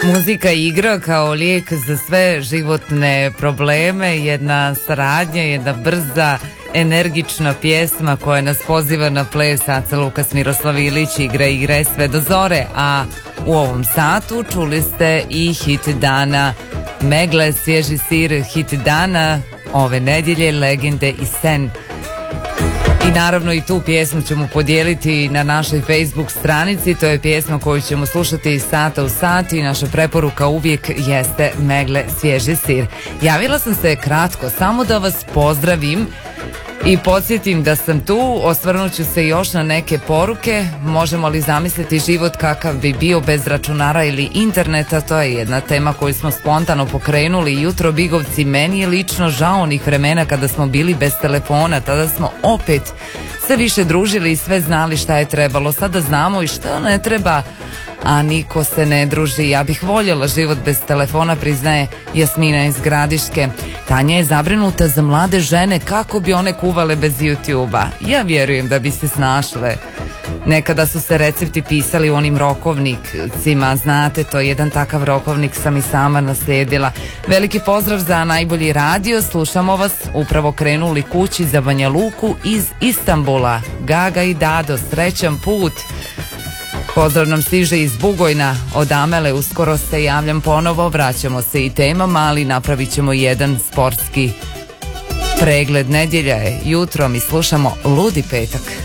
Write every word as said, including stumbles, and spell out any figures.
Muzika igra kao lijek za sve životne probleme, jedna saradnja, jedna brza, energična pjesma koja nas poziva na ples. Aca Lukas, Miroslav Ilić, igra igre sve do zore, a u ovom satu čuli ste i hit dana Megle, svježi sir, hit dana ove nedjelje, Legende i sen. I naravno i tu pjesmu ćemo podijeliti na našoj Facebook stranici. To je pjesma koju ćemo slušati iz sata u sat i naša preporuka uvijek jeste Megle, svježi sir. Javila sam se kratko samo da vas pozdravim i podsjetim da sam tu. Osvrnut ću se još na neke poruke. Možemo li zamisliti život kakav bi bio bez računara ili interneta? To je jedna tema koju smo spontano pokrenuli jutro. Bigovci, meni je lično žao onih vremena kada smo bili bez telefona. Tada smo opet se više družili i sve znali šta je trebalo. Sada znamo i šta ne treba, a niko se ne druži. Ja bih voljela život bez telefona, priznaje Jasmina iz Gradiške. Tanja je zabrinuta za mlade žene, kako bi one kuvale bez YouTube-a. Ja vjerujem da bi se snašle. Nekada su se recepti pisali u onim rokovnicima, znate, to je jedan takav rokovnik sam i sama naslijedila. Veliki pozdrav za najbolji radio, slušamo vas, upravo krenuli kući za Banja Luku iz Istanbula. Gaga i Dado, srećan put. Pozdrav nam stiže iz Bugojna od Amele, uskoro se javljam ponovo, vraćamo se i temama, ali napravit ćemo jedan sportski pregled. Nedjelja je jutro, mi slušamo Ludi petak.